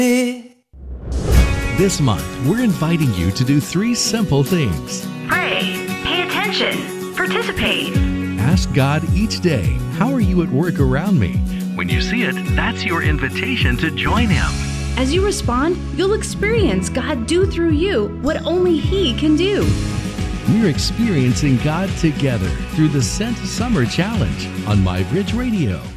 This month, we're inviting you to do 3 simple things. Pray, pay attention, participate. Ask God each day, how are you at work around me? When you see it, that's your invitation to join Him. As you respond, you'll experience God do through you what only He can do. We're experiencing God together through the Sent Summer Challenge on MyBridge Radio.